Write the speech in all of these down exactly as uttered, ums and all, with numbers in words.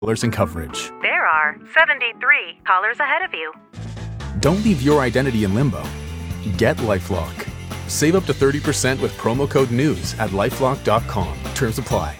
in coverage. There are seventy-three callers ahead of you. Don't leave your identity in limbo. Get LifeLock. Save up to thirty percent with promo code NEWS at lifelock dot com. Terms apply.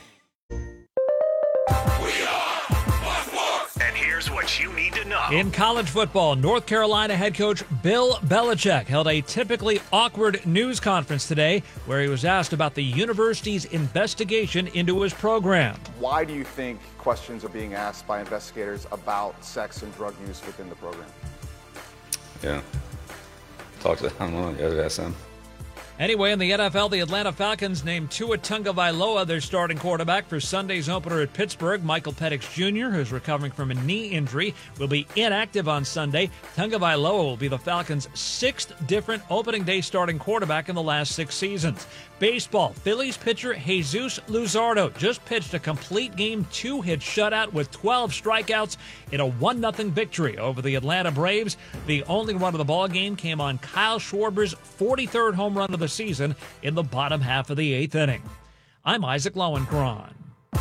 And here's what you need to know. In college football, North Carolina head coach Bill Belichick held a typically awkward news conference today where he was asked about the university's investigation into his program. Why do you think questions are being asked by investigators about sex and drug use within the program? Yeah. Talk to them. I don't know. You gotta ask them. Anyway, in the N F L, the Atlanta Falcons named Tua Tagovailoa their starting quarterback for Sunday's opener at Pittsburgh. Michael Penix Junior, who's recovering from a knee injury, will be inactive on Sunday. Tagovailoa will be the Falcons' sixth different opening day starting quarterback in the last six seasons. Baseball, Phillies pitcher Jesus Luzardo just pitched a complete game two-hit shutout with twelve strikeouts in a one nothing victory over the Atlanta Braves. The only run of the ball game came on Kyle Schwarber's forty-third home run of the season in the bottom half of the eighth inning. I'm Isaac Lowenkron.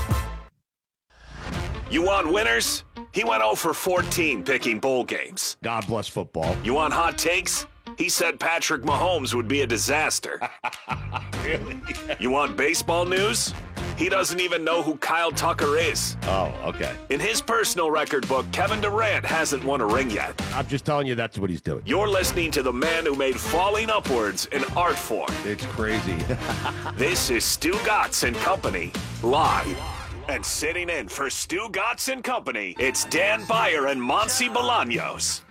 You want winners? He went oh for fourteen picking bowl games. God bless football. You want hot takes? He said Patrick Mahomes would be a disaster. Really? You want baseball news? He doesn't even know who Kyle Tucker is. Oh, okay. In his personal record book, Kevin Durant hasn't won a ring yet. I'm just telling you that's what he's doing. You're listening to the man who made falling upwards an art form. It's crazy. This is Stu Gatz and Company, live. And sitting in for Stu Gatz and Company, it's Dan Beyer and Monty Bolaños.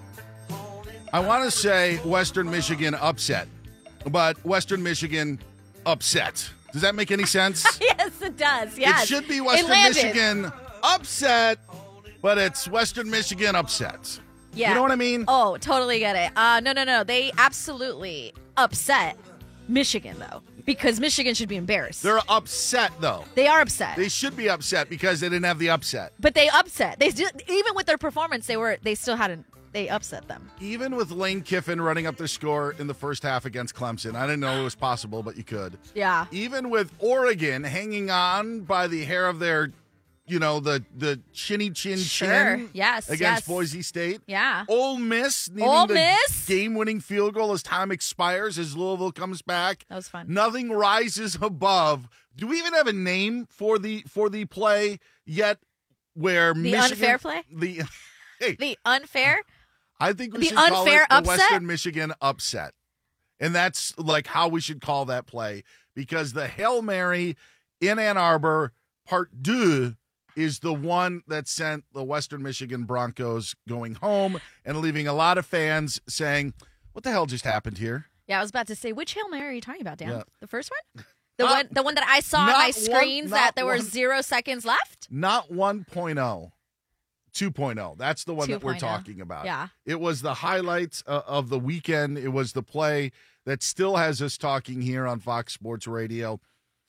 I want to say Western Michigan upset, but Western Michigan upset. Does that make any sense? Yes, it does. Yes. It should be Western Michigan upset, but it's Western Michigan upset. Yeah. You know what I mean? Oh, totally get it. Uh, no, no, no. They absolutely upset Michigan, though, because Michigan should be embarrassed. They're upset, though. They are upset. They should be upset because they didn't have the upset. But they upset. They still, even with their performance, they were they still hadn't. They upset them. Even with Lane Kiffin running up their score in the first half against Clemson. I didn't know it was possible, but you could. Yeah. Even with Oregon hanging on by the hair of their, you know, the, the chinny chin Sure. chin. Yes, Against yes. Boise State. Yeah. Ole Miss needing Ole the Miss? game-winning field goal as time expires, as Louisville comes back. That was fun. Nothing rises above. Do we even have a name for the for the play yet where The Michigan... unfair play? The, hey, The unfair? I think we The should call unfair it the upset? Western Michigan upset. And that's like how we should call that play, because the Hail Mary in Ann Arbor, part deux, is the one that sent the Western Michigan Broncos going home and leaving a lot of fans saying, what the hell just happened here? Yeah, I was about to say, which Hail Mary are you talking about, Dan? Yeah. The first one? The Not- one the one that I saw on not my one- screens not that there were one- zero seconds left? Not one point oh. two point oh. That's the one that we're 2.0. talking about. Yeah. It was the highlights uh, of the weekend. It was the play that still has us talking here on Fox Sports Radio.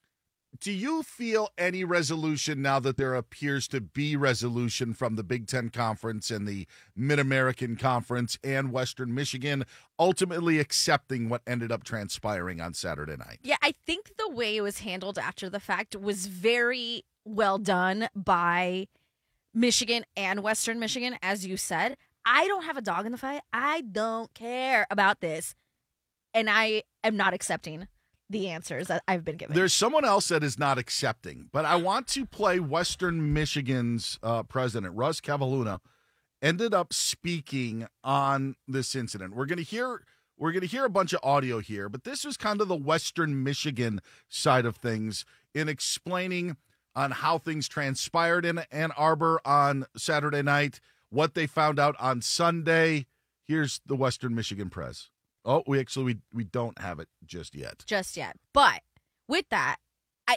Do you feel any resolution now that there appears to be resolution from the Big Ten Conference and the Mid-American Conference and Western Michigan ultimately accepting what ended up transpiring on Saturday night? Yeah, I think the way it was handled after the fact was very well done by Michigan and Western Michigan, as you said. I don't have a dog in the fight. I don't care about this. And I am not accepting the answers that I've been given. There's someone else that is not accepting, but I want to play Western Michigan's uh, president, Russ Cavalluna, ended up speaking on this incident. We're going to hear we're going to hear a bunch of audio here, but this was kind of the Western Michigan side of things in explaining on how things transpired in Ann Arbor on Saturday night, what they found out on Sunday. Here's the Western Michigan press. Oh, we actually we, we don't have it just yet. Just yet. But with that, I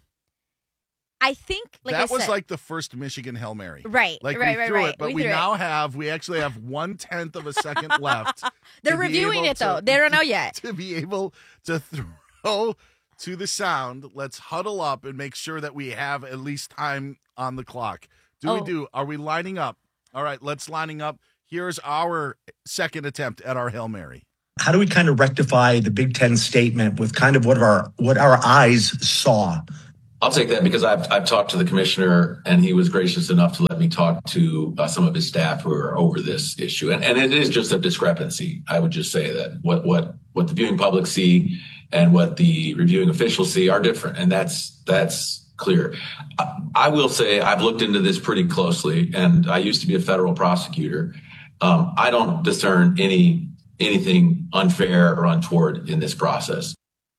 I think like that I was said, like the first Michigan Hail Mary. Right. Like right, we right, threw right. it, but we we, threw now it. have we actually have one tenth of a second left. They're to be reviewing able it though. to- They don't know yet. To be able to throw to the sound, let's huddle up and make sure that we have at least time on the clock. Do Oh. we do? Are we lining up? All right, let's lining up. Here's our second attempt at our Hail Mary. How do we kind of rectify the Big Ten statement with kind of what our what our eyes saw I'll take that because I've I've talked to the commissioner, and he was gracious enough to let me talk to uh, some of his staff who are over this issue. And, and it is just a discrepancy. I would just say that what what what the viewing public see and what the reviewing officials see are different, and that's that's clear. I, I will say I've looked into this pretty closely, and I used to be a federal prosecutor. Um, I don't discern any anything unfair or untoward in this process.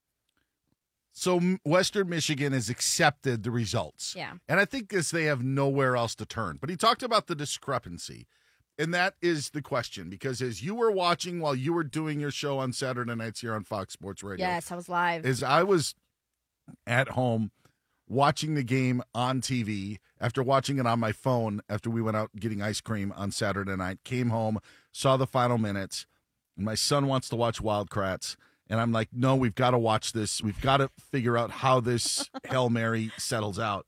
So Western Michigan has accepted the results. Yeah. And I think this, they have nowhere else to turn. But he talked about the discrepancy. And that is the question. Because as you were watching while you were doing your show on Saturday nights here on Fox Sports Radio. Yes, I was live. As I was at home watching the game on T V, after watching it on my phone, after we went out getting ice cream on Saturday night, came home, saw the final minutes, and my son wants to watch Wildcrats. And I'm like, no, we've got to watch this. We've got to figure out how this Hail Mary settles out.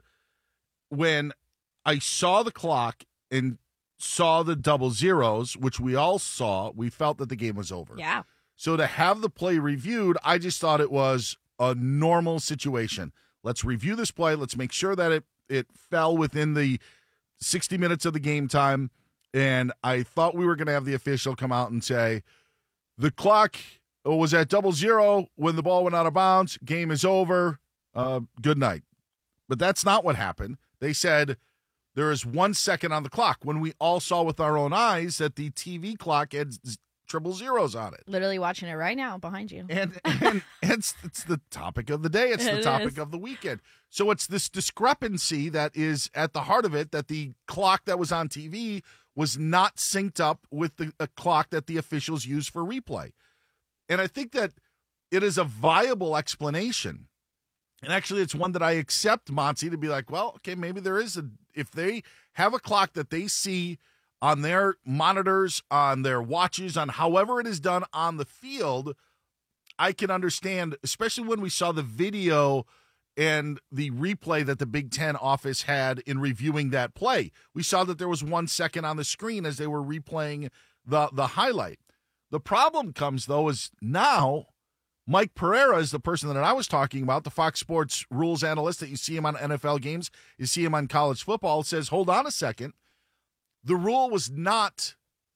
When I saw the clock and saw the double zeros, which we all saw, we felt that the game was over. Yeah. So to have the play reviewed, I just thought it was a normal situation. Let's review this play. Let's make sure that it, it fell within the sixty minutes of the game time. And I thought we were going to have the official come out and say, the clock was at double zero when the ball went out of bounds. Game is over. Uh, good night. But that's not what happened. They said there is one second on the clock when we all saw with our own eyes that the T V clock had z- triple zeros on it. Literally watching it right now behind you. And, and it's, it's the topic of the day. It's the It topic is. of the weekend. So it's this discrepancy that is at the heart of it, that the clock that was on T V was not synced up with the a clock that the officials use for replay. And I think that it is a viable explanation. And actually, it's one that I accept, Monty, to be like, well, okay, maybe there is a, if they have a clock that they see on their monitors, on their watches, on however it is done on the field, I can understand, especially when we saw the video and the replay that the Big Ten office had in reviewing that play. We saw that there was one second on the screen as they were replaying the, the highlight. The problem comes, though, is now Mike Pereira is the person that I was talking about, the Fox Sports rules analyst that you see him on N F L games, you see him on college football, says, hold on a second. The rule was not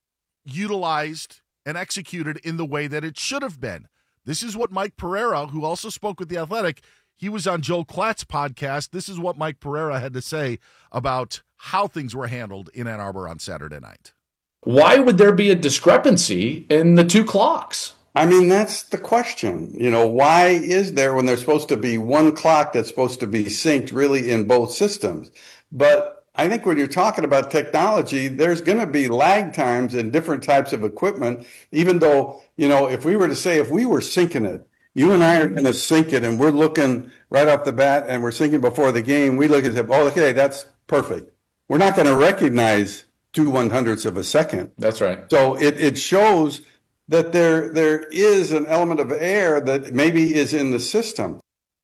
utilized and executed in the way that it should have been. This is what Mike Pereira, who also spoke with The Athletic, he was on Joe Klatt's podcast. This is what Mike Pereira had to say about how things were handled in Ann Arbor on Saturday night. Why would there be a discrepancy in the two clocks? I mean, that's the question. You know, why is there, when there's supposed to be one clock that's supposed to be synced really in both systems? But I think when you're talking about technology, there's going to be lag times in different types of equipment, even though, you know, if we were to say, if we were syncing it, you and I are going to sync it, and we're looking right off the bat, and we're syncing before the game, we look at it, oh, okay, that's perfect. We're not going to recognize two one hundredths of a second. That's right. So it, it shows that there there is an element of error that maybe is in the system.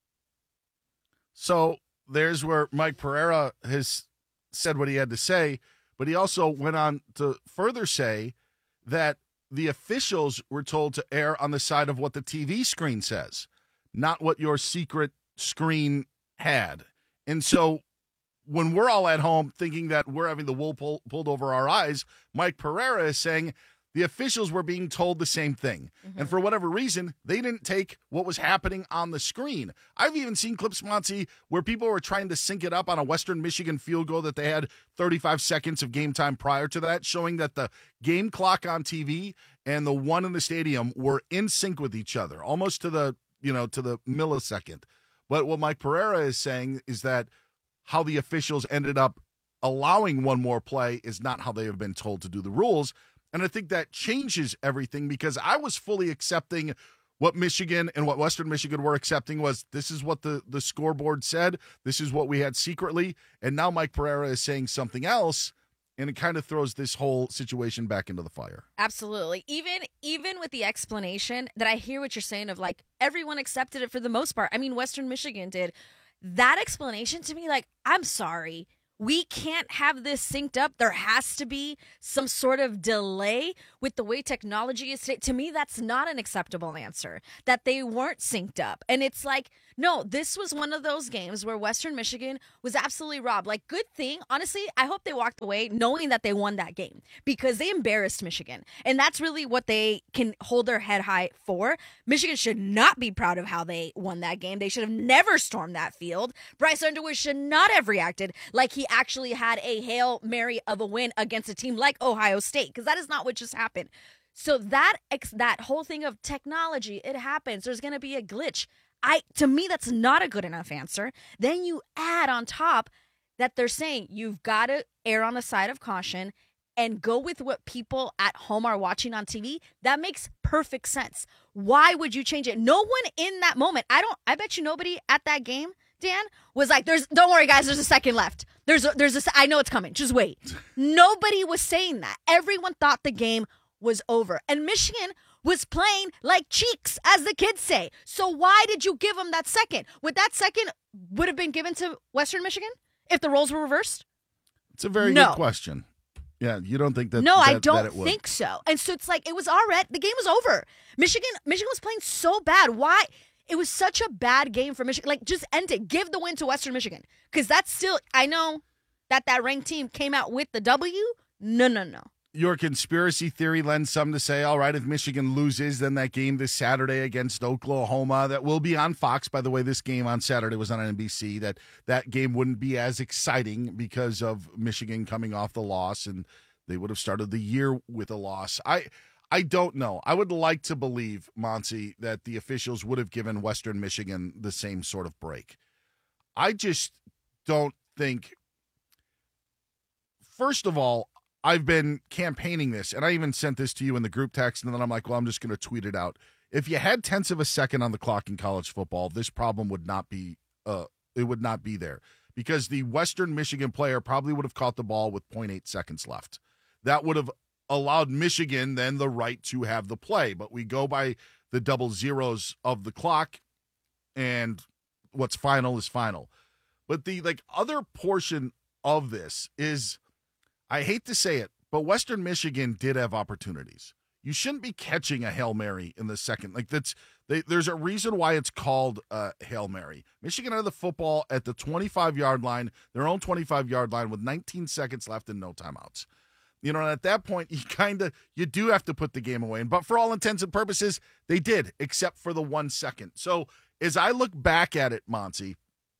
So there's where Mike Pereira has said what he had to say, but he also went on to further say that the officials were told to err on the side of what the T V screen says, not what your secret screen had. And so when we're all at home thinking that we're having the wool pull, pulled over our eyes, Mike Pereira is saying the officials were being told the same thing. Mm-hmm. And for whatever reason, they didn't take what was happening on the screen. I've even seen clips, Monty, where people were trying to sync it up on a Western Michigan field goal that they had thirty-five seconds of game time prior to that, showing that the game clock on T V and the one in the stadium were in sync with each other, almost to the, you know, to the millisecond. But what Mike Pereira is saying is that how the officials ended up allowing one more play is not how they have been told to do the rules. And I think that changes everything, because I was fully accepting what Michigan and what Western Michigan were accepting was this is what the, the scoreboard said. This is what we had secretly. And now Mike Pereira is saying something else, and it kind of throws this whole situation back into the fire. Absolutely. Even even with the explanation that I hear what you're saying of like everyone accepted it for the most part. I mean, Western Michigan did. That explanation to me, like, I'm sorry. we can't have this synced up. There has to be some sort of delay with the way technology is today. To me, that's not an acceptable answer, that they weren't synced up. And it's like, no, this was one of those games where Western Michigan was absolutely robbed. Like, good thing, honestly, I hope they walked away knowing that they won that game because they embarrassed Michigan. And that's really what they can hold their head high for. Michigan should not be proud of how they won that game. They should have never stormed that field. Bryce Underwood should not have reacted like he actually had a Hail Mary of a win against a team like Ohio State, because that is not what just happened. So that that whole thing of technology, it happens. There's going to be a glitch. I to me, that's not a good enough answer. Then you add on top that they're saying you've got to err on the side of caution and go with what people at home are watching on T V. That makes perfect sense. Why would you change it? No one in that moment, I don't, I bet you nobody at that game, Dan, was like, "There's, don't worry, guys, there's a second left. There's, a, there's a, I know it's coming. Just wait." Nobody was saying that. Everyone thought the game was over. And Michigan was playing like cheeks, as the kids say. So why did you give them that second? Would that second would have been given to Western Michigan if the roles were reversed? It's a very no. good question. Yeah, you don't think that? No, that, I don't that it would. think so. And so it's like it was already the game was over. Michigan, Michigan was playing so bad. Why? It was such a bad game for Michigan. Like, just end it. Give the win to Western Michigan, because that's still. I know that that ranked team came out with the W. No, no, no. Your conspiracy theory lends some to say, all right, if Michigan loses, then that game this Saturday against Oklahoma, that will be on Fox. By the way, this game on Saturday was on N B C. That that game wouldn't be as exciting because of Michigan coming off the loss, and they would have started the year with a loss. I I don't know. I would like to believe, Monty, that the officials would have given Western Michigan the same sort of break. I just don't think. First of all, I've been campaigning this, and I even sent this to you in the group text, and then I'm like, well, I'm just going to tweet it out. If you had tenths of a second on the clock in college football, this problem would not be uh, it would not be there, because the Western Michigan player probably would have caught the ball with zero point eight seconds left. That would have allowed Michigan then the right to have the play, but we go by the double zeros of the clock, and what's final is final. But the like other portion of this is, I hate to say it, but Western Michigan did have opportunities. You shouldn't be catching a Hail Mary in the second. Like that's they, there's a reason why it's called uh, Hail Mary. Michigan had the football at the twenty-five-yard line, their own twenty-five-yard line, with nineteen seconds left and no timeouts. You know, and at that point, you kind of you do have to put the game away. But for all intents and purposes, they did, except for the one second. So as I look back at it, Monty,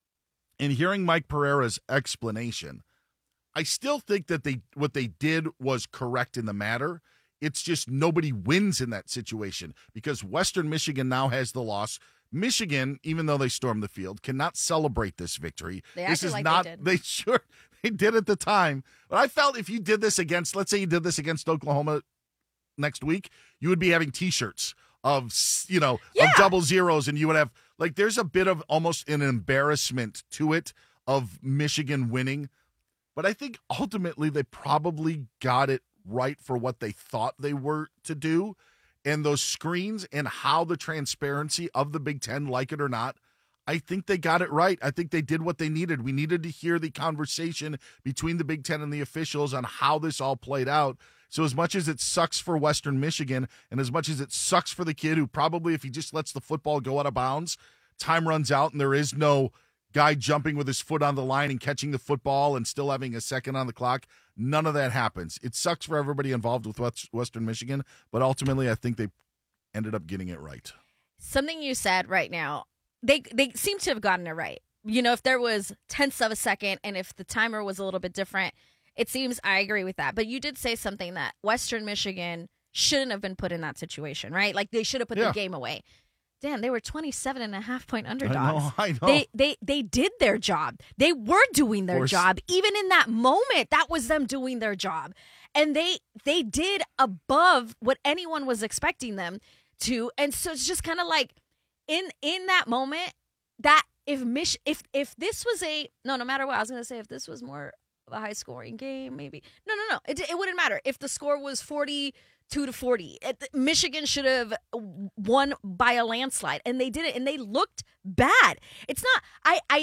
and hearing Mike Pereira's explanation, I still think that they what they did was correct in the matter. It's just nobody wins in that situation because Western Michigan now has the loss. Michigan, even though they stormed the field, cannot celebrate this victory. They this is like not they, did. they sure they did at the time. But I felt if you did this against, let's say you did this against Oklahoma next week, you would be having T-shirts of you know yeah. of double zeros, and you would have like there's a bit of almost an embarrassment to it of Michigan winning. But I think ultimately they probably got it right for what they thought they were to do. And those screens and how the transparency of the Big Ten, like it or not, I think they got it right. I think they did what they needed. We needed to hear the conversation between the Big Ten and the officials on how this all played out. So as much as it sucks for Western Michigan and as much as it sucks for the kid who probably, if he just lets the football go out of bounds, time runs out and there is no guy jumping with his foot on the line and catching the football and still having a second on the clock. None of that happens. It sucks for everybody involved with Western Michigan, but ultimately I think they ended up getting it right. Something you said right now, they they seem to have gotten it right. You know, if there was tenths of a second and if the timer was a little bit different, it seems I agree with that. But you did say something that Western Michigan shouldn't have been put in that situation, right? Like they should have put yeah. the game away. Dan, they were twenty-seven and a half point underdogs. I know, I know. They, they, they did their job. They were doing their job. Even in that moment, that was them doing their job. And they they did above what anyone was expecting them to. And so it's just kind of like, in in that moment, that if Mich- if if this was a, no, no matter what, I was going to say if this was more of a high-scoring game, maybe. No, no, no. It, it wouldn't matter. If the score was forty Two to forty. Michigan should have won by a landslide, and they did it, and they looked bad. It's not. I I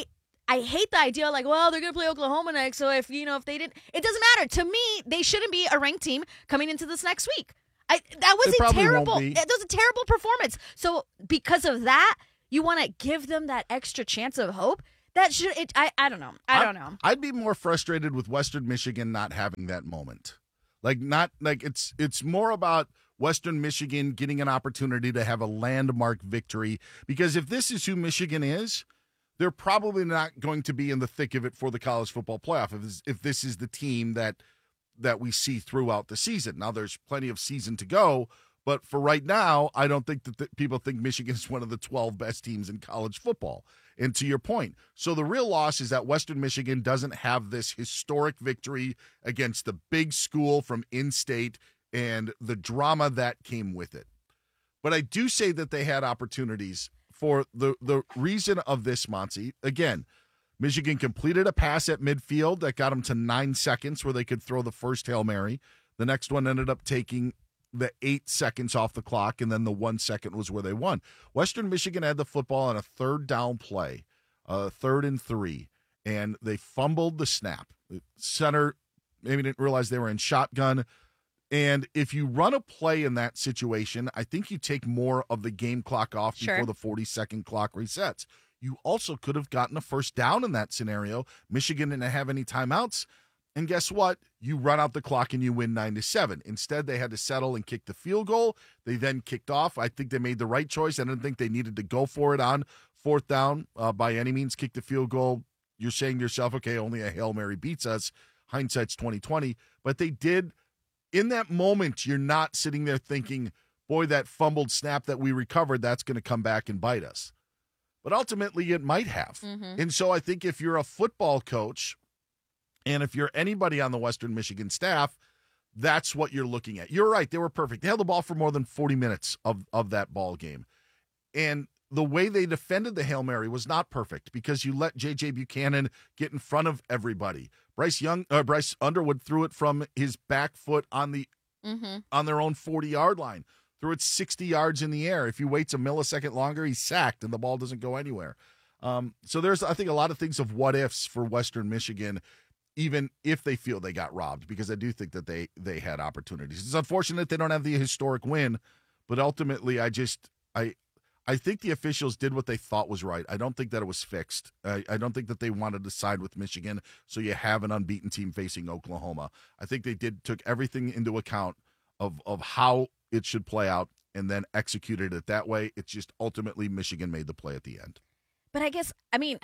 I hate the idea like, well, they're going to play Oklahoma next, so if, you know, if they didn't, it doesn't matter. To me, they shouldn't be a ranked team coming into this next week. I That was They a probably terrible, won't be. that was a terrible performance. So because of that, you want to give them that extra chance of hope? That should, it, I, I don't know. I don't know. I'd be more frustrated with Western Michigan not having that moment. Like not like it's it's more about Western Michigan getting an opportunity to have a landmark victory, because if this is who Michigan is, they're probably not going to be in the thick of it for the college football playoff if this, if this is the team that that we see throughout the season. Now there's plenty of season to go, but for right now, I don't think that the, people think Michigan is one of the twelve best teams in college football. And to your point, so the real loss is that Western Michigan doesn't have this historic victory against the big school from in-state and the drama that came with it. But I do say that they had opportunities for the, the reason of this, Monty. Again, Michigan completed a pass at midfield that got them to nine seconds where they could throw the first Hail Mary. The next one ended up taking the eight seconds off the clock, and then the one second was where they won. Western Michigan had the football on a third down play, uh, third and three, and they fumbled the snap. The center maybe didn't realize they were in shotgun. And if you run a play in that situation, I think you take more of the game clock off Sure. before the forty-second clock resets. You also could have gotten a first down in that scenario. Michigan didn't have any timeouts. And guess what? You run out the clock and you win nine to seven. Instead, they had to settle and kick the field goal. They then kicked off. I think they made the right choice. I didn't think they needed to go for it on fourth down uh, by any means. Kick the field goal. You're saying to yourself, okay, only a Hail Mary beats us. Hindsight's twenty twenty. But they did. In that moment, you're not sitting there thinking, boy, that fumbled snap that we recovered, that's going to come back and bite us. But ultimately, it might have. Mm-hmm. And so I think if you're a football coach, and if you're anybody on the Western Michigan staff, that's what you're looking at. You're right. They were perfect. They held the ball for more than forty minutes of, of that ball game. And the way they defended the Hail Mary was not perfect because you let J J Buchanan get in front of everybody. Bryce Young, uh, Bryce Underwood threw it from his back foot on the Mm-hmm. on their own forty-yard line. Threw it sixty yards in the air. If he waits a millisecond longer, he's sacked and the ball doesn't go anywhere. Um, so there's, I think, a lot of things of what ifs for Western Michigan, even if they feel they got robbed, because I do think that they they had opportunities. It's unfortunate they don't have the historic win, but ultimately, I just I I think the officials did what they thought was right. I don't think that it was fixed. I, I don't think that they wanted to side with Michigan, so you have an unbeaten team facing Oklahoma. I think they did took everything into account of of how it should play out and then executed it that way. It's just ultimately Michigan made the play at the end. But I guess, I mean,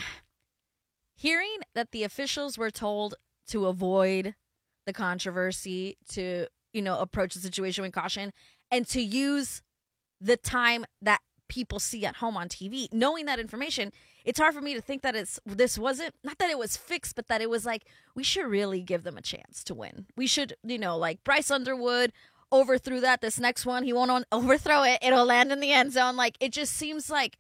hearing that the officials were told to avoid the controversy, to, you know, approach the situation with caution, and to use the time that people see at home on T V, knowing that information, it's hard for me to think that it's this wasn't, not that it was fixed, but that it was like, we should really give them a chance to win. We should, you know, like Bryce Underwood overthrew that. This next one, he won't on, overthrow it. It'll land in the end zone. Like, it just seems like,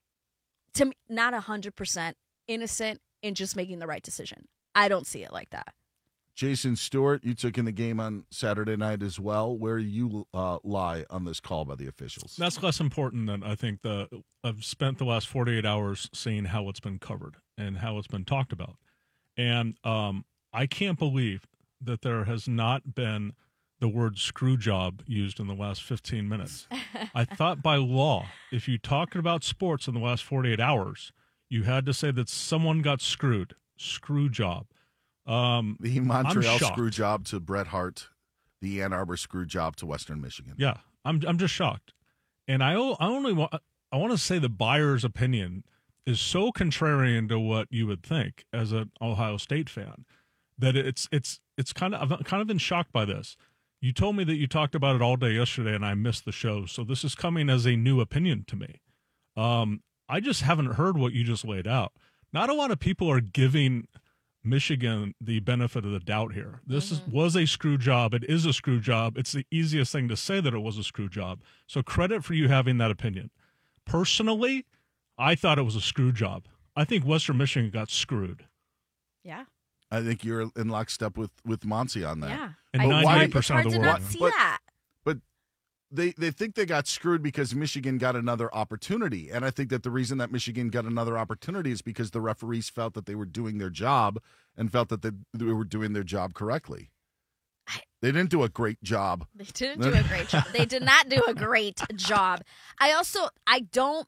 to me, not one hundred percent innocent in just making the right decision. I don't see it like that. Jason Stewart, you took in the game on Saturday night as well. Where you uh, lie on this call by the officials? That's less important than I think the I've spent the last forty-eight hours seeing how it's been covered and how it's been talked about. And um, I can't believe that there has not been the word screw job used in the last fifteen minutes. I thought by law, if you talked about sports in the last forty-eight hours, you had to say that someone got screwed. Screw job. Um, the Montreal screw job to Bret Hart, the Ann Arbor screw job to Western Michigan. Yeah, I'm I'm just shocked. And I, I only want I want to say the buyer's opinion is so contrarian to what you would think as an Ohio State fan that it's it's it's kind of I've kind of been shocked by this. You told me that you talked about it all day yesterday, and I missed the show. So this is coming as a new opinion to me. Um, I just haven't heard what you just laid out. Not a lot of people are giving Michigan the benefit of the doubt here. This mm-hmm. is, was a screw job. It is a screw job. It's the easiest thing to say that it was a screw job. So credit for you having that opinion. Personally, I thought it was a screw job. I think Western Michigan got screwed. Yeah. I think you're in lockstep with with Monty on that. Yeah. And ninety-eight percent I, of the did world. not see but, that. But they, they think they got screwed because Michigan got another opportunity. And I think that the reason that Michigan got another opportunity is because the referees felt that they were doing their job and felt that they, they were doing their job correctly. They didn't do a great job. They didn't do a great job. They did not do a great job. I also, I don't,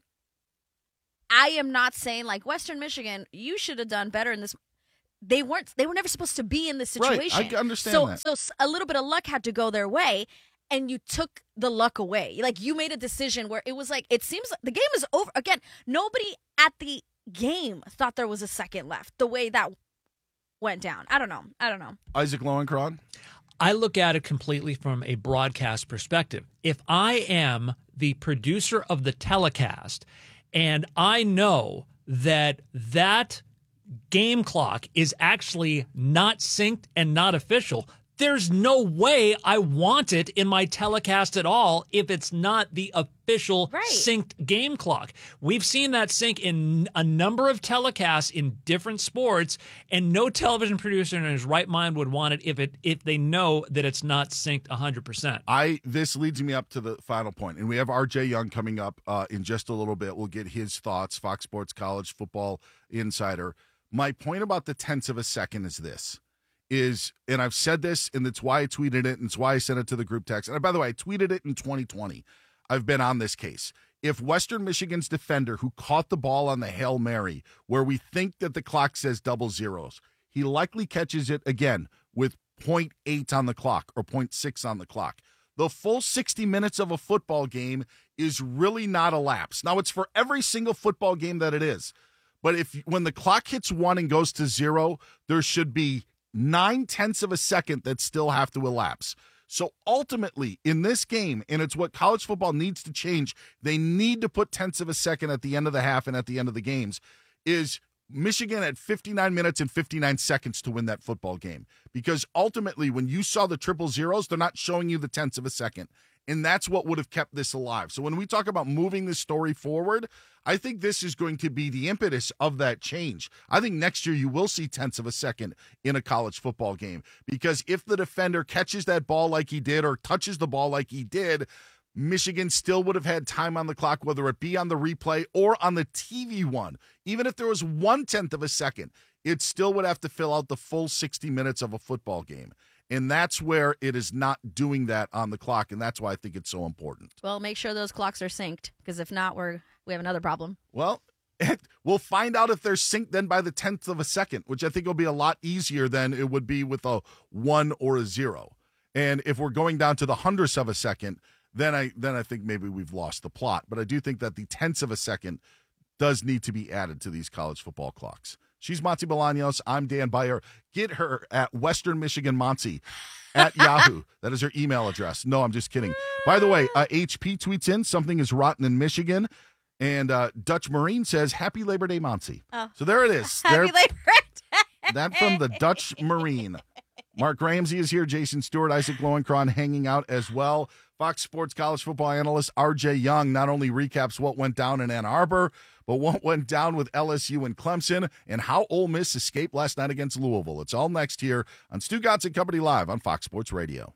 I am not saying like Western Michigan, you should have done better in this. They weren't, they were never supposed to be in this situation. Right, I understand so, that. So a little bit of luck had to go their way, and you took the luck away. Like you made a decision where it was like, it seems like the game is over. Again, nobody at the game thought there was a second left the way that went down. I don't know. I don't know. Isaac Lowenkron? I look at it completely from a broadcast perspective. If I am the producer of the telecast and I know that that game clock is actually not synced and not official, there's no way I want it in my telecast at all if it's not the official right. synced game clock. We've seen that sync in a number of telecasts in different sports, and no television producer in his right mind would want it if it if they know that it's not synced one hundred percent. I this leads me up to the final point, and we have R J Young coming up uh, in just a little bit. We'll get his thoughts, Fox Sports College Football Insider. My point about the tenths of a second is this. Is, and I've said this, and it's why I tweeted it, and it's why I sent it to the group text. And by the way, I tweeted it in twenty twenty. I've been on this case. If Western Michigan's defender who caught the ball on the Hail Mary, where we think that the clock says double zeros, he likely catches it again with point eight on the clock or point six on the clock. The full sixty minutes of a football game is really not elapsed. Now, it's for every single football game that it is. But if when the clock hits one and goes to zero, there should be nine tenths of a second that still have to elapse. So ultimately, in this game, and it's what college football needs to change, they need to put tenths of a second at the end of the half and at the end of the games, is Michigan had fifty-nine minutes and fifty-nine seconds to win that football game. Because ultimately, when you saw the triple zeros, they're not showing you the tenths of a second. And that's what would have kept this alive. So when we talk about moving this story forward, I think this is going to be the impetus of that change. I think next year you will see tenths of a second in a college football game. Because if the defender catches that ball like he did or touches the ball like he did, Michigan still would have had time on the clock, whether it be on the replay or on the T V one. Even if there was one-tenth of a second, it still would have to fill out the full sixty minutes of a football game. And that's where it is not doing that on the clock, and that's why I think it's so important. Well, make sure those clocks are synced, because if not, we're we have another problem. Well, we'll find out if they're synced then by the tenth of a second, which I think will be a lot easier than it would be with a one or a zero. And if we're going down to the hundredths of a second, then I then I think maybe we've lost the plot. But I do think that the tenths of a second does need to be added to these college football clocks. She's Monty Bolaños. I'm Dan Beyer. Get her at Western Michigan Monty at Yahoo. That is her email address. No, I'm just kidding. By the way, uh, H P tweets in, something is rotten in Michigan. And uh, Dutch Marine says, Happy Labor Day, Monty. Oh. So there it is. Happy there, Labor Day. That from the Dutch Marine. Mark Ramsey is here. Jason Stewart, Isaac Lowenkron hanging out as well. Fox Sports college football analyst R J Young not only recaps what went down in Ann Arbor, but what went down with L S U and Clemson and how Ole Miss escaped last night against Louisville. It's all next here on Stu Gotts and Company Live on Fox Sports Radio.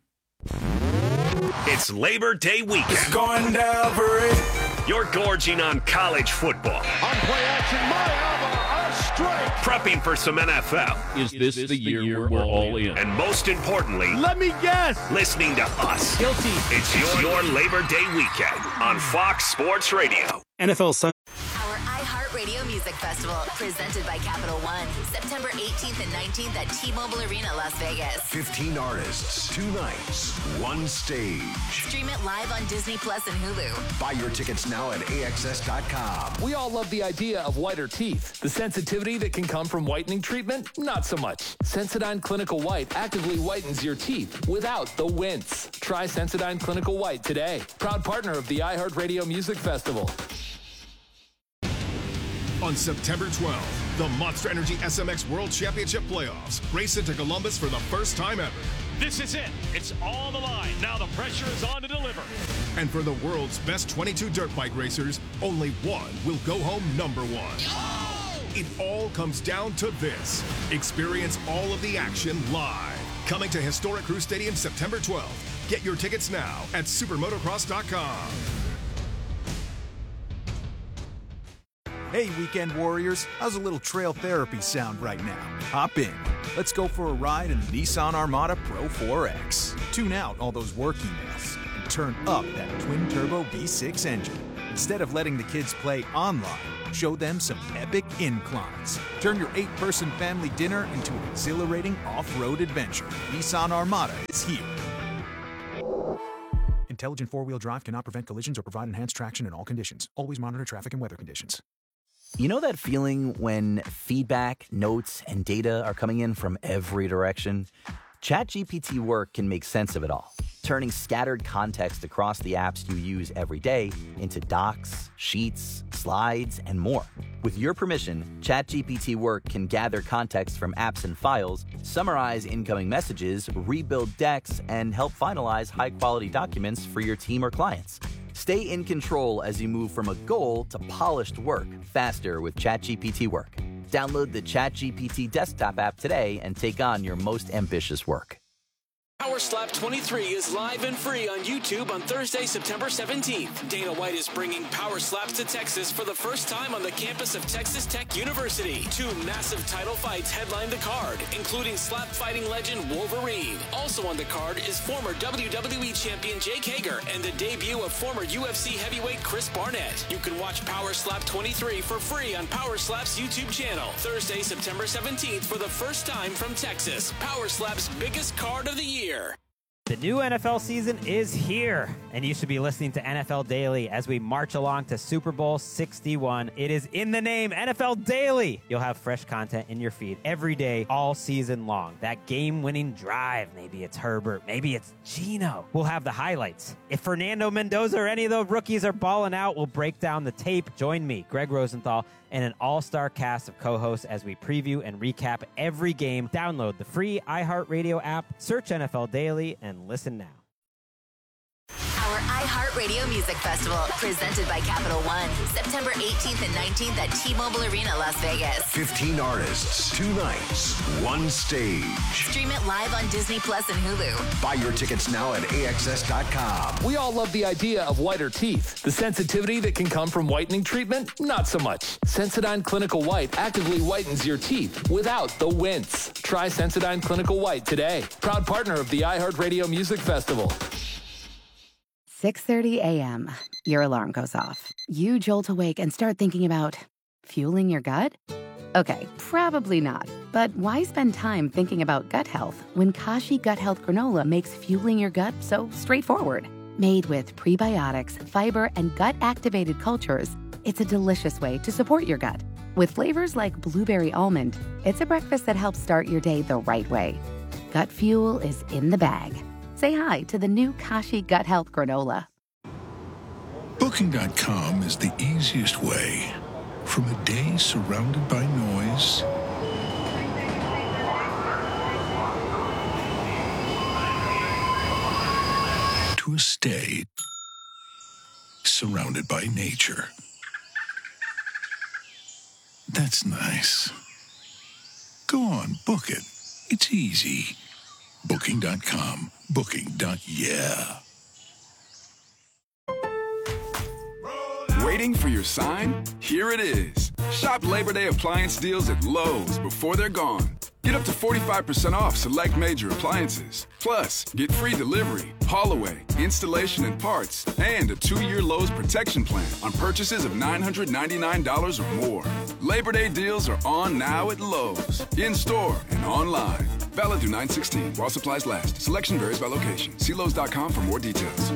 It's Labor Day weekend. It's going down for it. You're gorging on college football. On play action, my elbow, a strike. Prepping for some N F L. Is this, this the, the year, year we're all in? And most importantly, let me guess, listening to us. Guilty. It's your, your Labor Day weekend on Fox Sports Radio. N F L Sunday. Our iHeartRadio Music Festival, presented by Capital One, September eighteenth and nineteenth at T-Mobile Arena, Las Vegas. fifteen artists, two nights, one stage. Stream it live on Disney Plus and Hulu. Buy your tickets now at A X S dot com. We all love the idea of whiter teeth. The sensitivity that can come from whitening treatment, not so much. Sensodyne Clinical White actively whitens your teeth without the wince. Try Sensodyne Clinical White today. Proud partner of the iHeartRadio Music Festival. On September twelfth, the Monster Energy S M X World Championship Playoffs race into Columbus for the first time ever. This is it. It's all on the line. Now the pressure is on to deliver. And for the world's best twenty-two dirt bike racers, only one will go home number one. Oh! It all comes down to this. Experience all of the action live. Coming to historic Crew Stadium September twelfth. Get your tickets now at supermotocross dot com. Hey, weekend warriors, how's a little trail therapy sound right now? Hop in. Let's go for a ride in the Nissan Armada Pro four X. Tune out all those work emails and turn up that twin-turbo V six engine. Instead of letting the kids play online, show them some epic inclines. Turn your eight-person family dinner into an exhilarating off-road adventure. Nissan Armada is here. Intelligent four-wheel drive cannot prevent collisions or provide enhanced traction in all conditions. Always monitor traffic and weather conditions. You know that feeling when feedback, notes, and data are coming in from every direction? ChatGPT Work can make sense of it all, turning scattered context across the apps you use every day into docs, sheets, slides, and more. With your permission, ChatGPT Work can gather context from apps and files, summarize incoming messages, rebuild decks, and help finalize high-quality documents for your team or clients. Stay in control as you move from a goal to polished work faster with ChatGPT Work. Download the ChatGPT desktop app today and take on your most ambitious work. Power Slap twenty-three is live and free on YouTube on Thursday, September seventeenth. Dana White is bringing Power Slaps to Texas for the first time on the campus of Texas Tech University. Two massive title fights headline the card, including slap fighting legend Wolverine. Also on the card is former W W E champion Jake Hager and the debut of former U F C heavyweight Chris Barnett. You can watch Power Slap twenty-three for free on Power Slap's YouTube channel. Thursday, September seventeenth for the first time from Texas. Power Slap's biggest card of the year. The new N F L season is here, and you should be listening to N F L Daily as we march along to Super Bowl sixty-one. It is in the name, N F L Daily. You'll have fresh content in your feed every day, all season long. That game-winning drive, maybe it's Herbert, maybe it's Geno. We'll have the highlights. If Fernando Mendoza or any of the rookies are balling out, we'll break down the tape. Join me, Greg Rosenthal, and an all-star cast of co-hosts as we preview and recap every game. Download the free iHeartRadio app, search N F L Daily, and listen now. Our iHeartRadio Music Festival, presented by Capital One, September eighteenth and nineteenth at T-Mobile Arena, Las Vegas. fifteen artists, two nights, one stage. Stream it live on Disney Plus and Hulu. Buy your tickets now at A X S dot com. We all love the idea of whiter teeth. The sensitivity that can come from whitening treatment, not so much. Sensodyne Clinical White actively whitens your teeth without the wince. Try Sensodyne Clinical White today. Proud partner of the iHeartRadio Music Festival. six thirty a.m. Your alarm goes off. You jolt awake and start thinking about fueling your gut? Okay, probably not. But why spend time thinking about gut health when Kashi Gut Health Granola makes fueling your gut so straightforward? Made with prebiotics, fiber, and gut-activated cultures, it's a delicious way to support your gut. With flavors like blueberry almond, it's a breakfast that helps start your day the right way. Gut fuel is in the bag. Say hi to the new Kashi Gut Health Granola. Booking dot com is the easiest way. From a day surrounded by noise to a stay surrounded by nature. That's nice. Go on, book it. It's easy. Booking dot com. Booking. Yeah. Waiting for your sign? Here it is. Shop Labor Day appliance deals at Lowe's before they're gone. Get up to forty-five percent off select major appliances. Plus, get free delivery, haul away, installation and parts, and a two-year Lowe's protection plan on purchases of nine hundred ninety-nine dollars or more. Labor Day deals are on now at Lowe's, in-store and online. Valid through nine sixteen while supplies last. Selection varies by location. See Lowe's dot com for more details.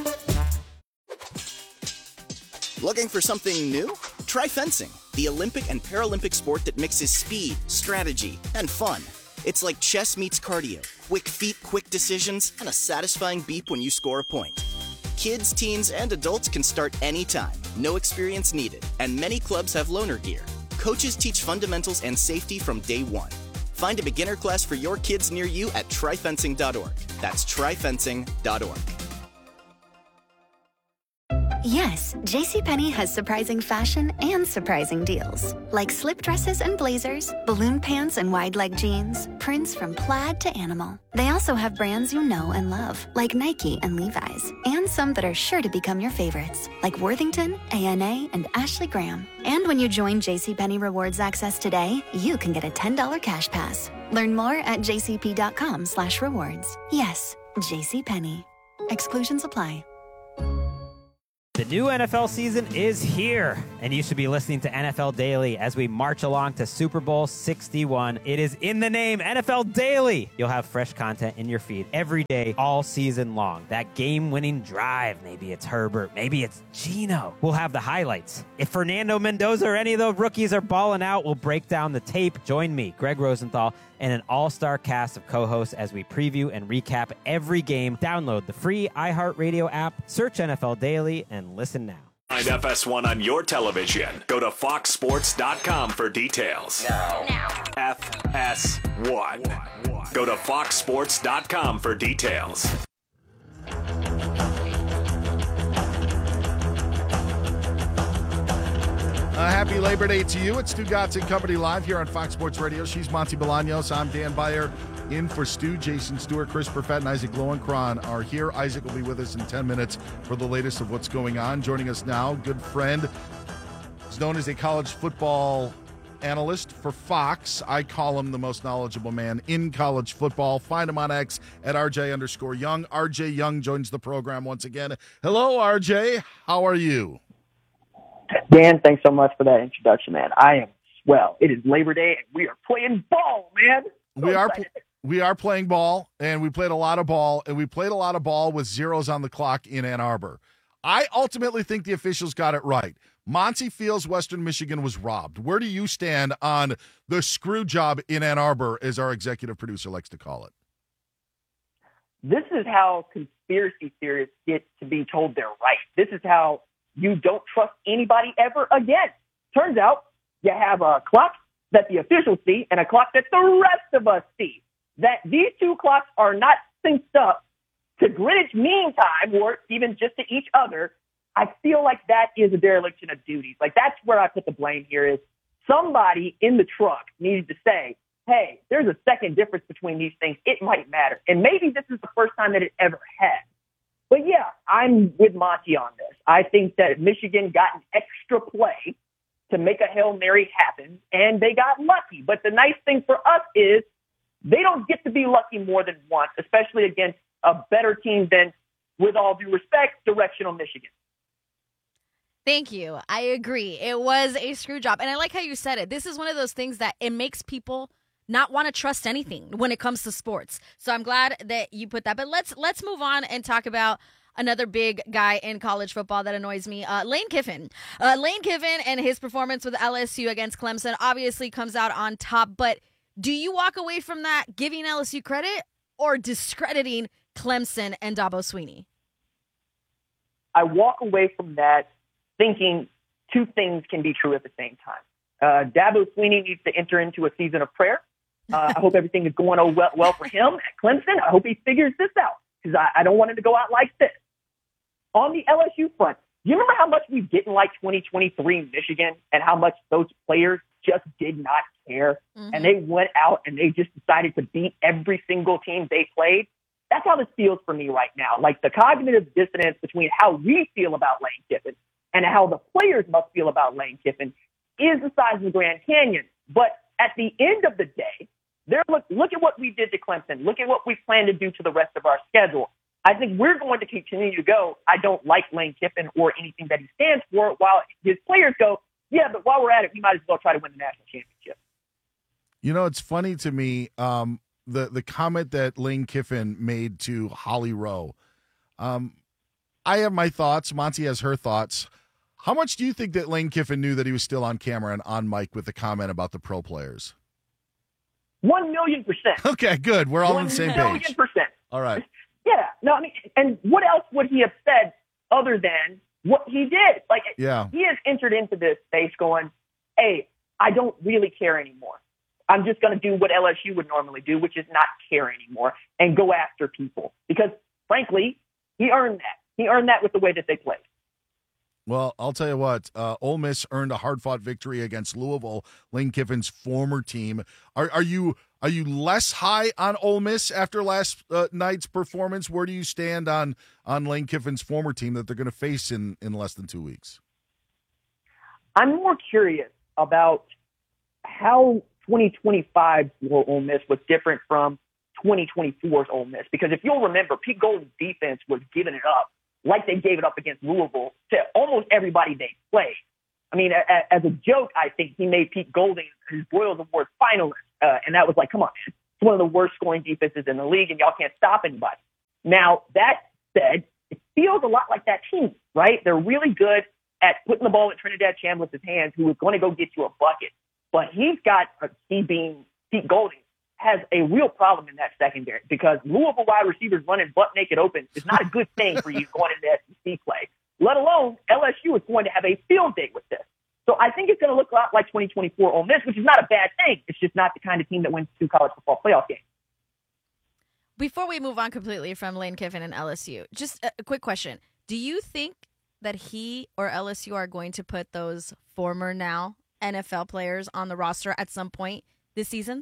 Looking for something new? Try fencing, the Olympic and Paralympic sport that mixes speed, strategy, and fun. It's like chess meets cardio, quick feet, quick decisions, and a satisfying beep when you score a point. Kids, teens, and adults can start anytime, no experience needed, and many clubs have loaner gear. Coaches teach fundamentals and safety from day one. Find a beginner class for your kids near you at try fencing dot org. That's try fencing dot org. Yes, JCPenney has surprising fashion and surprising deals. Like slip dresses and blazers, balloon pants and wide leg jeans, prints from plaid to animal. They also have brands you know and love, like Nike and Levi's, and some that are sure to become your favorites, like Worthington, A N A, and Ashley Graham. And when you join JCPenney Rewards Access today, you can get a ten dollars cash pass. Learn more at jcp.com slash rewards. Yes, JCPenney. Exclusions apply. The new N F L season is here, and you should be listening to N F L Daily as we march along to Super Bowl sixty-one. It is in the name, N F L Daily. You'll have fresh content in your feed every day, all season long. That game-winning drive, maybe it's Herbert, maybe it's Geno. We'll have the highlights. If Fernando Mendoza or any of the rookies are balling out, we'll break down the tape. Join me, Greg Rosenthal, and an all-star cast of co-hosts as we preview and recap every game. Download the free iHeartRadio app, search N F L Daily, and listen now. Find F S one on your television. Go to fox sports dot com for details. Now. F S one. Go to fox sports dot com for details. Uh, happy Labor Day to you. It's Stu Gatz and Company live here on Fox Sports Radio. She's Monty Bolaños. I'm Dan Beyer in for Stu. Jason Stewart, Chris Perfett, and Isaac Lowenkron are here. Isaac will be with us in ten minutes for the latest of what's going on. Joining us now, good friend. He's known as a college football analyst for Fox. I call him the most knowledgeable man in college football. Find him on X at R J underscore Young. R J Young joins the program once again. Hello, R J. How are you? Dan, thanks so much for that introduction, man. I am swell. It is Labor Day, and we are playing ball, man. So we are we are playing ball, and we played a lot of ball, and we played a lot of ball with zeros on the clock in Ann Arbor. I ultimately think the officials got it right. Monty feels Western Michigan was robbed. Where do you stand on the screw job in Ann Arbor, as our executive producer likes to call it? This is how conspiracy theorists get to be told they're right. This is how you don't trust anybody ever again. Turns out you have a clock that the officials see and a clock that the rest of us see. That these two clocks are not synced up to Greenwich Mean Time or even just to each other. I feel like that is a dereliction of duties. Like, that's where I put the blame here is somebody in the truck needed to say, hey, there's a second difference between these things. It might matter. And maybe this is the first time that it ever has. But, yeah, I'm with Monty on this. I think that Michigan got an extra play to make a Hail Mary happen, and they got lucky. But the nice thing for us is they don't get to be lucky more than once, especially against a better team than, with all due respect, directional Michigan. Thank you. I agree. It was a screw job. And I like how you said it. This is one of those things that it makes people not want to trust anything when it comes to sports. So I'm glad that you put that. But let's let's move on and talk about another big guy in college football that annoys me, uh, Lane Kiffin. Uh, Lane Kiffin and his performance with L S U against Clemson obviously comes out on top. But do you walk away from that giving L S U credit or discrediting Clemson and Dabo Swinney? I walk away from that thinking two things can be true at the same time. Uh, Dabo Swinney needs to enter into a season of prayer. Uh, I hope everything is going oh well, well for him at Clemson. I hope he figures this out because I, I don't want him to go out like this. On the L S U front, do you remember how much we didn't like twenty twenty-three Michigan and how much those players just did not care? Mm-hmm. And they went out and they just decided to beat every single team they played. That's how this feels for me right now. Like the cognitive dissonance between how we feel about Lane Kiffin and how the players must feel about Lane Kiffin is the size of the Grand Canyon. But at the end of the day, there look look at what we did to Clemson. Look at what we plan to do to the rest of our schedule. I think we're going to continue to go, I don't like Lane Kiffin or anything that he stands for, while his players go, yeah, but while we're at it, we might as well try to win the national championship. You know, it's funny to me, um, the, the comment that Lane Kiffin made to Holly Rowe. Um, I have my thoughts. Monty has her thoughts. How much do you think that Lane Kiffin knew that he was still on camera and on mic with the comment about the pro players? One million percent. Okay, good. We're all on the same page. One million percent. All right. Yeah. No, I mean, and what else would he have said other than what he did? Like, yeah. He has entered into this space going, hey, I don't really care anymore. I'm just going to do what L S U would normally do, which is not care anymore and go after people. Because, frankly, he earned that. He earned that with the way that they played. Well, I'll tell you what, uh, Ole Miss earned a hard-fought victory against Louisville, Lane Kiffin's former team. Are, are you are you less high on Ole Miss after last uh, night's performance? Where do you stand on on Lane Kiffin's former team that they're going to face in, in less than two weeks? I'm more curious about how twenty twenty-five's Ole Miss was different from twenty twenty-four's Ole Miss. Because if you'll remember, Pete Golding's defense was giving it up like they gave it up against Louisville to almost everybody they played. I mean, a, as a joke, I think he made Pete Golding his Boyles Award finalist. Uh, and that was like, come on, man, it's one of the worst scoring defenses in the league, and y'all can't stop anybody. Now, that said, it feels a lot like that team, right? They're really good at putting the ball in Trinidad Chambliss' hands, who is going to go get you a bucket. But he's got, uh, he being Pete Golding, has a real problem in that secondary because Louisville wide receivers running butt naked open is not a good thing for you going into S E C play, let alone L S U is going to have a field day with this. So I think it's going to look a lot like twenty twenty-four Ole Miss, which is not a bad thing. It's just not the kind of team that wins two college football playoff games. Before we move on completely from Lane Kiffin and L S U, just a quick question. Do you think that he or L S U are going to put those former now N F L players on the roster at some point this season?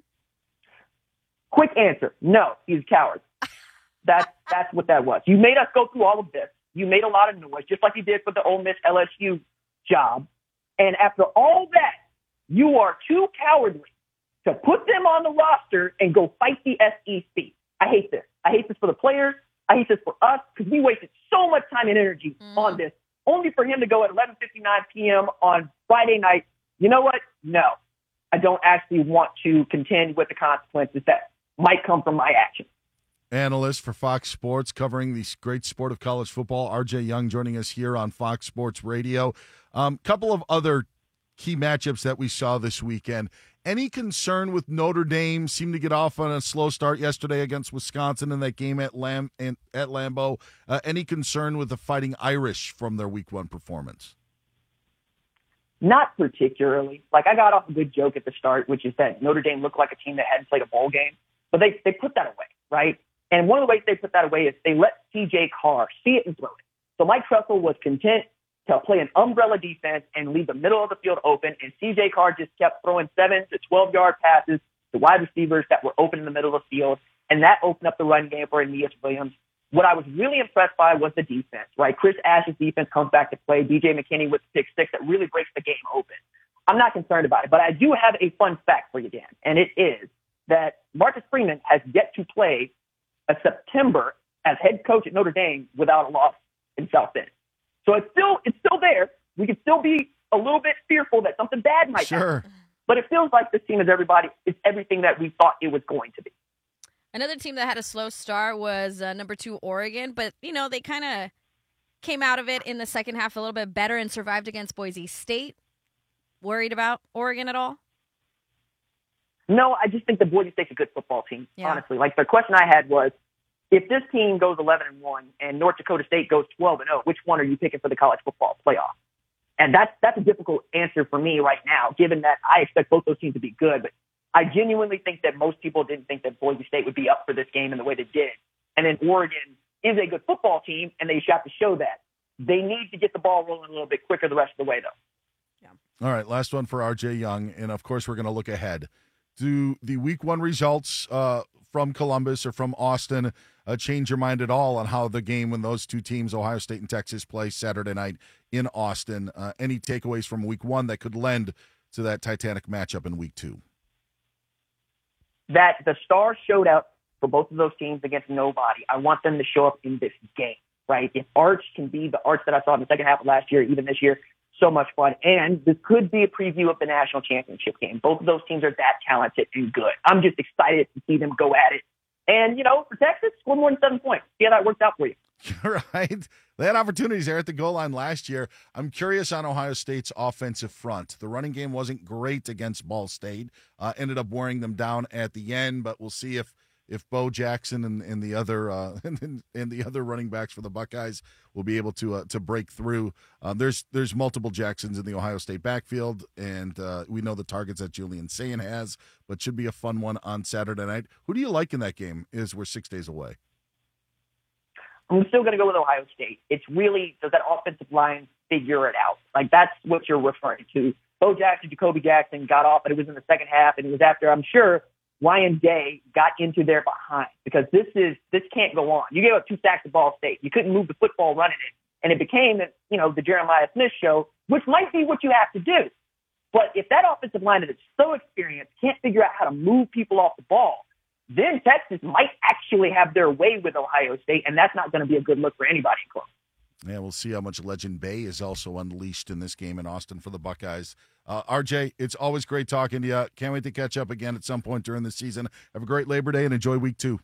Quick answer. No, he's a coward. That's, that's what that was. You made us go through all of this. You made a lot of noise, just like you did for the Ole Miss L S U job. And after all that, you are too cowardly to put them on the roster and go fight the S E C. I hate this. I hate this for the players. I hate this for us because we wasted so much time and energy mm. on this, only for him to go at eleven fifty-nine p.m. on Friday night. You know what? No, I don't actually want to contend with the consequences that might come from my actions. Analyst for Fox Sports covering the great sport of college football, R J Young, joining us here on Fox Sports Radio. A um, couple of other key matchups that we saw this weekend. Any concern with Notre Dame? Seemed to get off on a slow start yesterday against Wisconsin in that game at Lam- at Lambeau. Uh, any concern with the Fighting Irish from their week one performance? Not particularly. Like, I got off a good joke at the start, which is that Notre Dame looked like a team that hadn't played a bowl game. But they, they put that away, right? And one of the ways they put that away is they let C J Carr see it and throw it. So Mike Tressel was content to play an umbrella defense and leave the middle of the field open, and C J Carr just kept throwing seven to twelve-yard passes to wide receivers that were open in the middle of the field, and that opened up the run game for Aeneas Williams. What I was really impressed by was the defense, right? Chris Ash's defense comes back to play. D J McKinney with the pick six that really breaks the game open. I'm not concerned about it, but I do have a fun fact for you, Dan, and it is that Marcus Freeman has yet to play a September as head coach at Notre Dame without a loss in South Bend. So it's still it's still there. We can still be a little bit fearful that something bad might sure. happen. But it feels like this team is everybody. It's everything that we thought it was going to be. Another team that had a slow start was uh, number two Oregon, but you know they kind of came out of it in the second half a little bit better and survived against Boise State. Worried about Oregon at all? No, I just think that Boise State's a good football team, yeah. honestly. Like, the question I had was, if this team goes eleven and one and North Dakota State goes twelve and oh, which one are you picking for the college football playoff? And that's that's a difficult answer for me right now, given that I expect both those teams to be good. But I genuinely think that most people didn't think that Boise State would be up for this game in the way they did. And then Oregon is a good football team, and they have to show that. They need to get the ball rolling a little bit quicker the rest of the way, though. Yeah. All right, last one for R J Young, and of course we're going to look ahead. Do the week one results uh, from Columbus or from Austin uh, change your mind at all on how the game when those two teams, Ohio State and Texas, play Saturday night in Austin? Uh, any takeaways from week one that could lend to that Titanic matchup in week two? That the stars showed up for both of those teams against nobody. I want them to show up in this game, right? If Arch can be the Arch that I saw in the second half of last year, even this year, so much fun. And this could be a preview of the national championship game. Both of those teams are that talented and good. I'm just excited to see them go at it. And, you know, for Texas, score more than seven points. See how that works out for you. Right. They had opportunities there at the goal line last year. I'm curious on Ohio State's offensive front. The running game wasn't great against Ball State. Uh, ended up wearing them down at the end, but we'll see if if Bo Jackson and, and the other uh, and, and the other running backs for the Buckeyes will be able to uh, to break through. Um, there's there's multiple Jacksons in the Ohio State backfield, and uh, we know the targets that Julian Sayin has, but should be a fun one on Saturday night. Who do you like in that game? Is we're six days away. I'm still going to go with Ohio State. It's really, does that offensive line figure it out. Like, that's what you're referring to. Bo Jackson, Jacoby Jackson got off, but it was in the second half, and it was after, I'm sure, Ryan Day got into their behind, because this is this can't go on. You gave up two sacks to Ball State. You couldn't move the football running it, and it became, you know, the Jeremiah Smith show, which might be what you have to do. But if that offensive line that is so experienced can't figure out how to move people off the ball, then Texas might actually have their way with Ohio State, and that's not going to be a good look for anybody in Columbus. Yeah, we'll see how much Legend Bay is also unleashed in this game in Austin for the Buckeyes. Uh, R J, it's always great talking to you. Can't wait to catch up again at some point during the season. Have a great Labor Day and enjoy week two.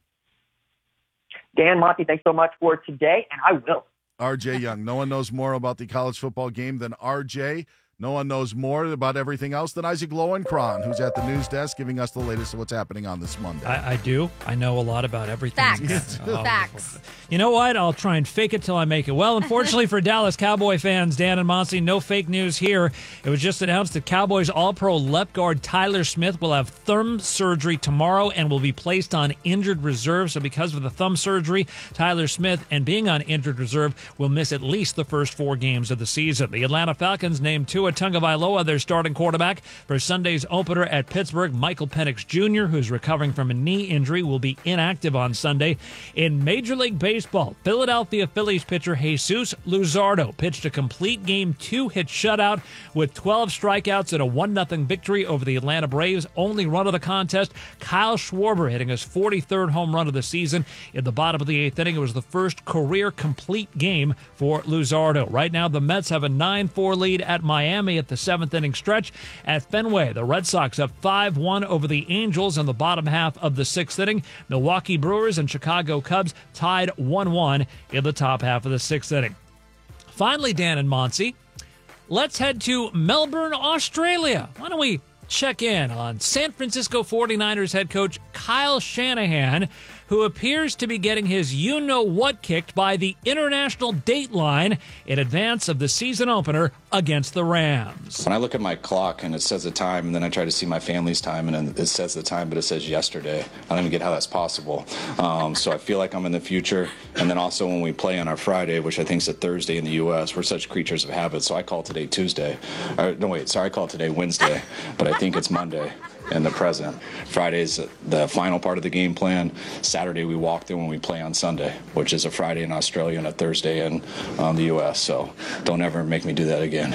Dan, Monty, thanks so much for today, and I will. R J Young. No one knows more about the college football game than R J. No one knows more about everything else than Isaac Lowenkron, who's at the news desk giving us the latest of what's happening on this Monday. I, I do. I know a lot about everything. Facts. Oh. Facts. You know what? I'll try and fake it till I make it. Well, unfortunately for Dallas Cowboy fans, Dan and Monty, no fake news here. It was just announced that Cowboys All-Pro left guard Tyler Smith will have thumb surgery tomorrow and will be placed on injured reserve. So because of the thumb surgery, Tyler Smith, and being on injured reserve, will miss at least the first four games of the season. The Atlanta Falcons named Tua Tagovailoa their starting quarterback for Sunday's opener at Pittsburgh. Michael Penix Junior, who's recovering from a knee injury, will be inactive on Sunday. In Major League Baseball, Philadelphia Phillies pitcher Jesus Luzardo pitched a complete game two-hit shutout with twelve strikeouts and a one nothing victory over the Atlanta Braves. Only run of the contest, Kyle Schwarber hitting his forty-third home run of the season. In the bottom of the eighth inning, it was the first career complete game for Luzardo. Right now, the Mets have a nine four lead at Miami at the seventh inning stretch. At Fenway, the Red Sox up five one over the Angels in the bottom half of the sixth inning. Milwaukee Brewers and Chicago Cubs tied one one in the top half of the sixth inning. Finally, Dan and Monty, let's head to Melbourne, Australia. Why don't we check in on San Francisco forty-niners head coach Kyle Shanahan, who appears to be getting his you-know-what kicked by the international Dateline in advance of the season opener against the Rams. When I look at my clock and it says the time, and then I try to see my family's time, and then it says the time, but it says yesterday. I don't even get how that's possible. Um, so I feel like I'm in the future. And then also when we play on our Friday, which I think is a Thursday in the U S, we're such creatures of habit, so I call today Tuesday. Or, no, wait, sorry, I call today Wednesday, but I think it's Monday in the present. Friday's the final part of the game plan. Saturday we walk through when we play on Sunday, which is a Friday in Australia and a Thursday in um, the U S. So don't ever make me do that again.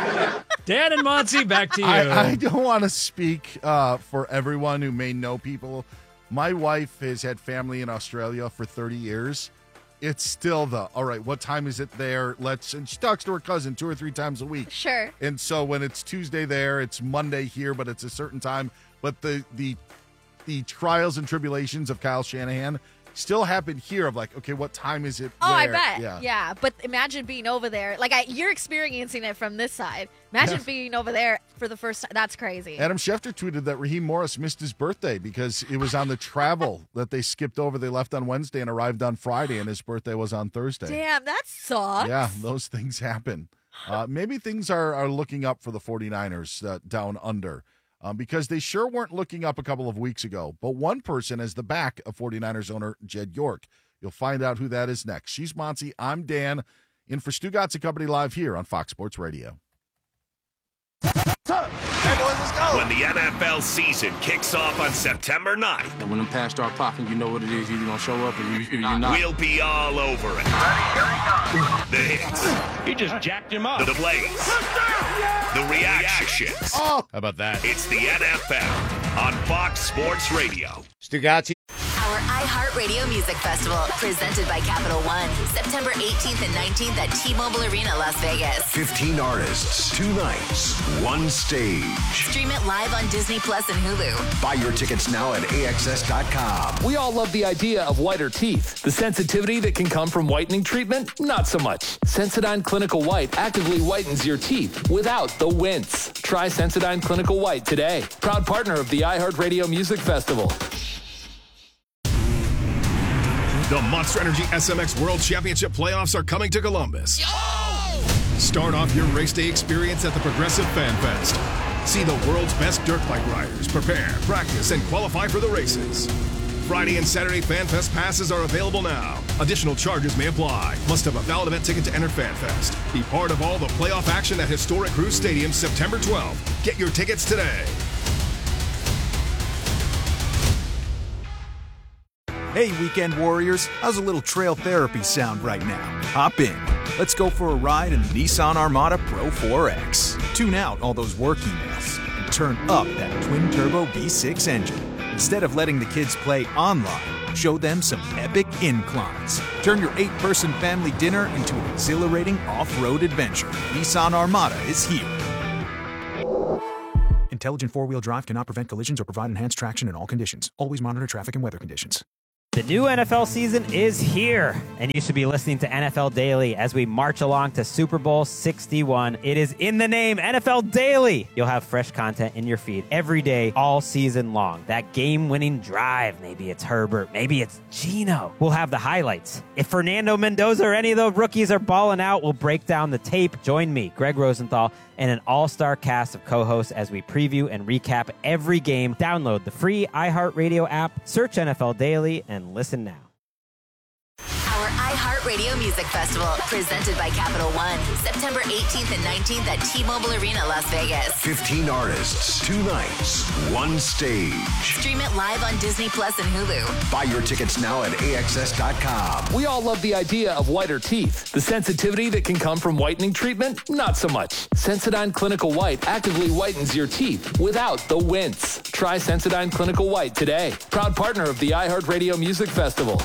Dan and Monty, back to you. I, I don't want to speak uh, for everyone who may know people. My wife has had family in Australia for thirty years. It's still the, all right, what time is it there? Let's, and she talks to her cousin two or three times a week. Sure. And so when it's Tuesday there, it's Monday here, but it's a certain time. But the the the trials and tribulations of Kyle Shanahan still happen here of like, okay, what time is it Oh, there? I bet. Yeah. yeah. But imagine being over there. Like, I, you're experiencing it from this side. Imagine Yeah. being over there for the first time. That's crazy. Adam Schefter tweeted that Raheem Morris missed his birthday because it was on the travel that they skipped over. They left on Wednesday and arrived on Friday, and his birthday was on Thursday. Damn, that sucks. Yeah, those things happen. Uh, maybe things are, are looking up for the forty-niners uh, down under um, because they sure weren't looking up a couple of weeks ago. But one person is the back of forty-niners owner Jed York. You'll find out who that is next. She's Monty. I'm Dan. In for Stu Gatz and Company live here on Fox Sports Radio. When the N F L season kicks off on September ninth. And when the pass start popping, you know what it is. You're going to show up or you, you're not. We'll be all over it. The hits. He just jacked him up. The plays. The reactions. Oh. How about that? It's the N F L on Fox Sports Radio. Stugatti. Our iHeartRadio Music Festival, presented by Capital One, September eighteenth and nineteenth at T-Mobile Arena, Las Vegas. fifteen artists, two nights, one stage. Stream it live on Disney Plus and Hulu. Buy your tickets now at A X S dot com. We all love the idea of whiter teeth. The sensitivity that can come from whitening treatment, not so much. Sensodyne Clinical White actively whitens your teeth without the wince. Try Sensodyne Clinical White today. Proud partner of the iHeartRadio Music Festival. The Monster Energy S M X World Championship playoffs are coming to Columbus. Yo! Start off your race day experience at the Progressive Fan Fest. See the world's best dirt bike riders prepare, practice, and qualify for the races. Friday and Saturday FanFest passes are available now. Additional charges may apply. Must have a valid event ticket to enter FanFest. Be part of all the playoff action at historic Cruise Stadium September twelfth. Get your tickets today. Hey, weekend warriors, how's a little trail therapy sound right now? Hop in. Let's go for a ride in the Nissan Armada Pro four X. Tune out all those work emails and turn up that twin-turbo V six engine. Instead of letting the kids play online, show them some epic inclines. Turn your eight-person family dinner into an exhilarating off-road adventure. Nissan Armada is here. Intelligent four-wheel drive cannot prevent collisions or provide enhanced traction in all conditions. Always monitor traffic and weather conditions. The new N F L season is here, and you should be listening to N F L Daily as we march along to Super Bowl sixty-one. It is in the name, N F L Daily. You'll have fresh content in your feed every day, all season long. That game-winning drive, maybe it's Herbert, maybe it's Geno. We'll have the highlights. If Fernando Mendoza or any of the rookies are balling out, we'll break down the tape. Join me, Greg Rosenthal, and an all-star cast of co-hosts as we preview and recap every game. Download the free iHeartRadio app, search N F L Daily, and listen now. Our iHeartRadio Music Festival, presented by Capital One, September eighteenth and nineteenth at T-Mobile Arena, Las Vegas. fifteen artists, two nights, one stage. Stream it live on Disney Plus and Hulu. Buy your tickets now at A X S dot com. We all love the idea of whiter teeth. The sensitivity that can come from whitening treatment, not so much. Sensodyne Clinical White actively whitens your teeth without the wince. Try Sensodyne Clinical White today. Proud partner of the iHeartRadio Music Festival.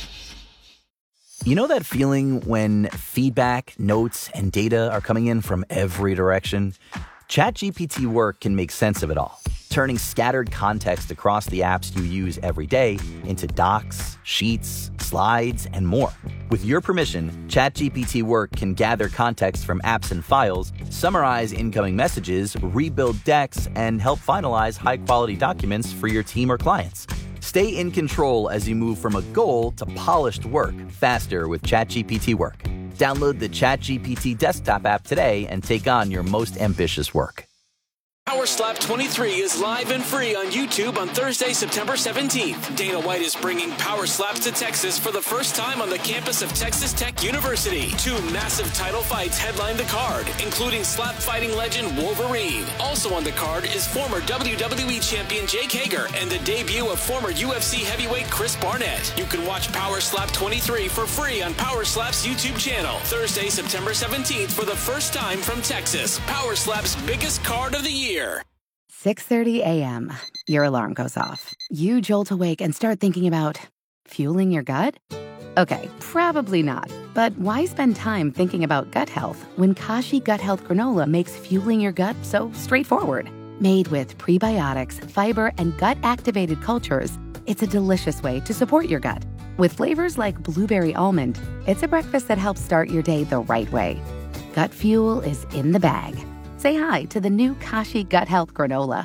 You know that feeling when feedback, notes, and data are coming in from every direction? ChatGPT Work can make sense of it all, turning scattered context across the apps you use every day into docs, sheets, slides, and more. With your permission, ChatGPT Work can gather context from apps and files, summarize incoming messages, rebuild decks, and help finalize high-quality documents for your team or clients. Stay in control as you move from a goal to polished work faster with ChatGPT Work. Download the ChatGPT desktop app today and take on your most ambitious work. Power Slap twenty-three is live and free on YouTube on Thursday, September seventeenth. Dana White is bringing Power Slaps to Texas for the first time on the campus of Texas Tech University. Two massive title fights headline the card, including slap fighting legend Wolverine. Also on the card is former W W E champion Jake Hager and the debut of former U F C heavyweight Chris Barnett. You can watch Power Slap twenty-three for free on Power Slap's YouTube channel. Thursday, September seventeenth for the first time from Texas. Power Slap's biggest card of the year. six thirty a.m. Your alarm goes off. You jolt awake and start thinking about fueling your gut? Okay, probably not. But why spend time thinking about gut health when Kashi Gut Health Granola makes fueling your gut so straightforward? Made with prebiotics, fiber, and gut-activated cultures, it's a delicious way to support your gut. With flavors like blueberry almond, it's a breakfast that helps start your day the right way. Gut fuel is in the bag. Say hi to the new Kashi Gut Health Granola.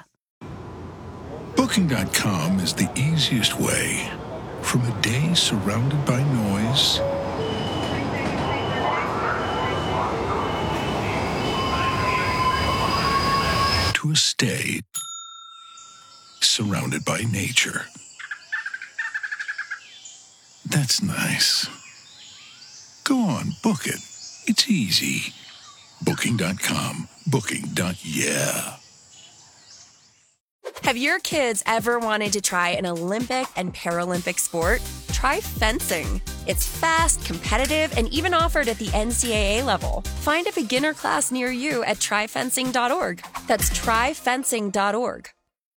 Booking dot com is the easiest way. From a day surrounded by noise to a stay surrounded by nature. That's nice. Go on, book it. It's easy. Booking dot com. Booking. Yeah. Have your kids ever wanted to try an Olympic and Paralympic sport? Try fencing. It's fast, competitive, and even offered at the N C double A level. Find a beginner class near you at try fencing dot org. That's try fencing dot org.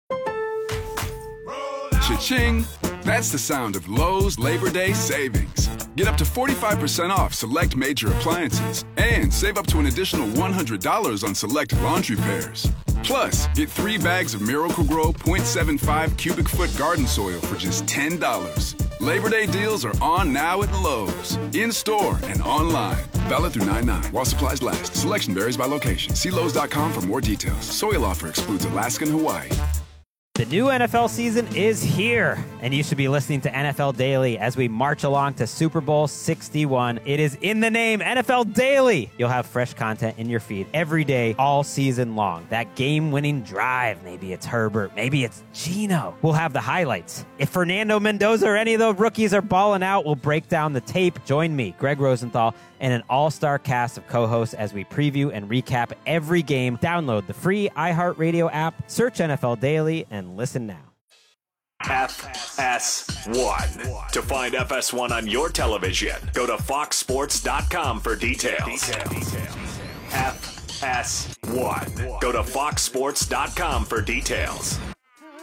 Cha-ching! That's the sound of Lowe's Labor Day savings. Get up to forty-five percent off select major appliances and save up to an additional one hundred dollars on select laundry pairs. Plus, get three bags of Miracle-Gro point seven five cubic foot garden soil for just ten dollars. Labor Day deals are on now at Lowe's, in-store and online. Valid through nine nine while supplies last. Selection varies by location. See Lowe's dot com for more details. Soil offer excludes Alaska and Hawaii. The new N F L season is here, and you should be listening to N F L Daily as we march along to Super Bowl sixty-one. It is in the name, N F L Daily. You'll have fresh content in your feed every day, all season long. That game-winning drive, maybe it's Herbert, maybe it's Geno. We'll have the highlights. If Fernando Mendoza or any of the rookies are balling out, we'll break down the tape. Join me, Greg Rosenthal, and an all-star cast of co-hosts as we preview and recap every game. Download the free iHeartRadio app, search N F L Daily, and listen now. F S one. To find F S one on your television, go to fox sports dot com for details. F S one. Go to fox sports dot com for details.